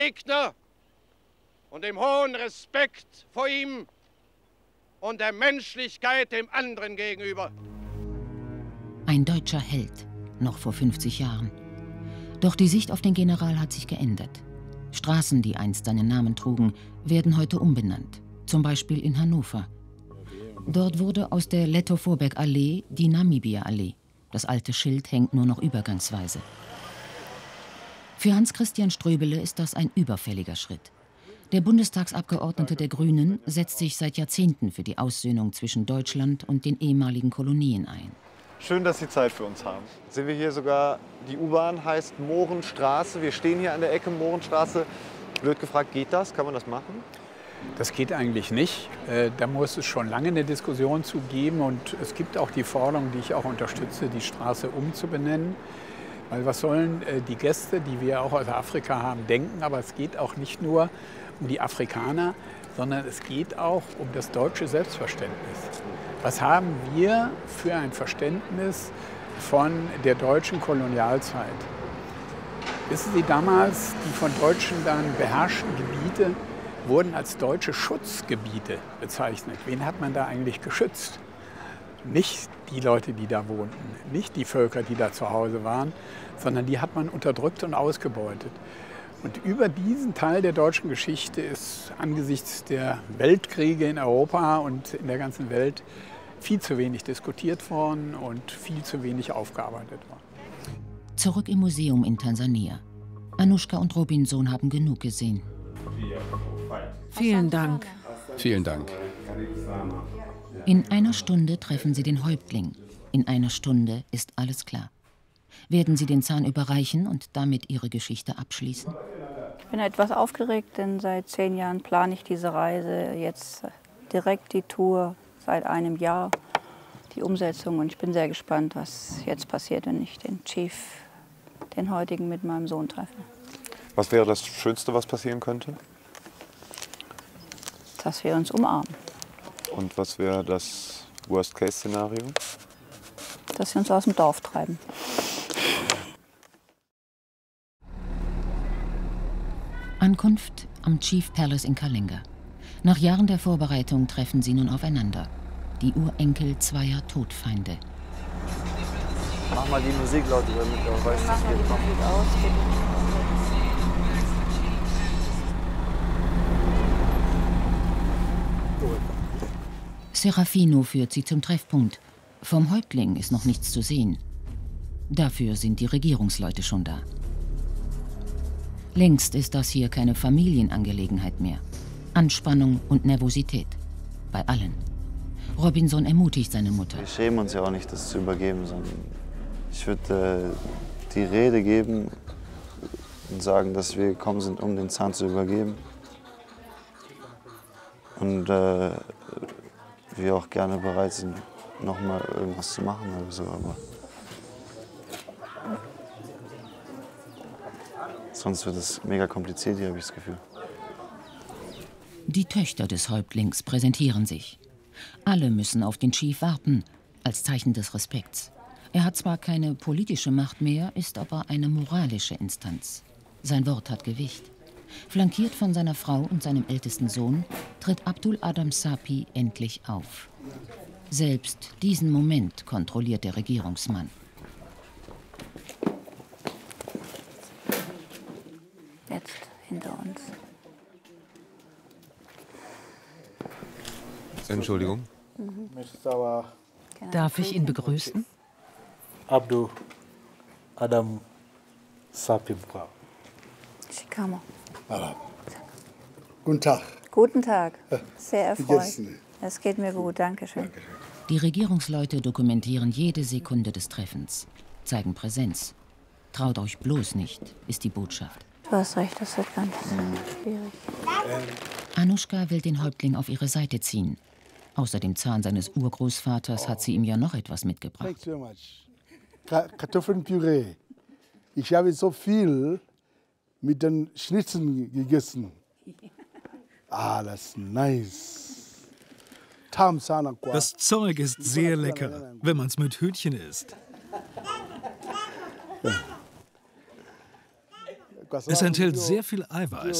Gegner und dem hohen Respekt vor ihm und der Menschlichkeit dem anderen gegenüber. Ein deutscher Held, noch vor 50 Jahren. Doch die Sicht auf den General hat sich geändert. Straßen, die einst seinen Namen trugen, werden heute umbenannt. Zum Beispiel in Hannover. Dort wurde aus der Lettow-Vorbeck-Allee die Namibia-Allee. Das alte Schild hängt nur noch übergangsweise. Für Hans-Christian Ströbele ist das ein überfälliger Schritt. Der Bundestagsabgeordnete der Grünen setzt sich seit Jahrzehnten für die Aussöhnung zwischen Deutschland und den ehemaligen Kolonien ein. Schön, dass Sie Zeit für uns haben. Sehen wir hier sogar, die U-Bahn heißt Mohrenstraße. Wir stehen hier an der Ecke Mohrenstraße. Blöd gefragt, geht das? Kann man das machen? Das geht eigentlich nicht. Da muss es schon lange eine Diskussion zu geben. Und es gibt auch die Forderung, die ich auch unterstütze, die Straße umzubenennen. Weil was sollen die Gäste, die wir auch aus Afrika haben, denken? Aber es geht auch nicht nur um die Afrikaner, sondern es geht auch um das deutsche Selbstverständnis. Was haben wir für ein Verständnis von der deutschen Kolonialzeit? Wissen Sie, damals die von Deutschen dann beherrschten Gebiete wurden als deutsche Schutzgebiete bezeichnet. Wen hat man da eigentlich geschützt? Nicht die Leute, die da wohnten, nicht die Völker, die da zu Hause waren, sondern die hat man unterdrückt und ausgebeutet. Und über diesen Teil der deutschen Geschichte ist angesichts der Weltkriege in Europa und in der ganzen Welt viel zu wenig diskutiert worden und viel zu wenig aufgearbeitet worden. Zurück im Museum in Tansania. Anushka und Robinson haben genug gesehen. Vielen Dank. Vielen Dank. In einer Stunde treffen sie den Häuptling. In einer Stunde ist alles klar. Werden sie den Zahn überreichen und damit ihre Geschichte abschließen? Ich bin etwas aufgeregt, denn seit 10 Jahren plane ich diese Reise. Jetzt direkt die Tour, seit einem Jahr die Umsetzung. Und ich bin sehr gespannt, was jetzt passiert, wenn ich den Chief, den heutigen, mit meinem Sohn treffe. Was wäre das Schönste, was passieren könnte? Dass wir uns umarmen. Und was wäre das Worst-Case-Szenario? Dass wir uns aus dem Dorf treiben. Ankunft am Chief Palace in Kalinga. Nach Jahren der Vorbereitung treffen sie nun aufeinander. Die Urenkel zweier Todfeinde. Mach mal die Musik laut, damit du weißt, dass wir kommen. Serafino führt sie zum Treffpunkt. Vom Häuptling ist noch nichts zu sehen. Dafür sind die Regierungsleute schon da. Längst ist das hier keine Familienangelegenheit mehr. Anspannung und Nervosität. Bei allen. Robinson ermutigt seine Mutter. Wir schämen uns ja auch nicht, das zu übergeben, sondern ich würde die Rede geben und sagen, dass wir gekommen sind, um den Zahn zu übergeben. Und wir auch gerne bereit sind, noch mal irgendwas zu machen oder so. Aber sonst wird es mega kompliziert hier, habe ich das Gefühl. Die Töchter des Häuptlings präsentieren sich. Alle müssen auf den Chief warten, als Zeichen des Respekts. Er hat zwar keine politische Macht mehr, ist aber eine moralische Instanz. Sein Wort hat Gewicht. Flankiert von seiner Frau und seinem ältesten Sohn, tritt Abdul Adam Sapi endlich auf. Selbst diesen Moment kontrolliert der Regierungsmann. Jetzt hinter uns. Entschuldigung. Darf ich ihn begrüßen? Abdul Adam Sapi. Shikamo. Guten Tag. Guten Tag. Sehr erfreut. Es geht mir gut, danke schön. Die Regierungsleute dokumentieren jede Sekunde des Treffens, zeigen Präsenz. Traut euch bloß nicht, ist die Botschaft. Du hast recht, das wird ganz schwierig. Anushka will den Häuptling auf ihre Seite ziehen. Außer dem Zahn seines Urgroßvaters hat sie ihm ja noch etwas mitgebracht. Kartoffelpüree. Ich habe so viel mit den Schnitzeln gegessen. Ah, das ist nice. Das Zeug ist sehr lecker, wenn man es mit Hühnchen isst. Es enthält sehr viel Eiweiß.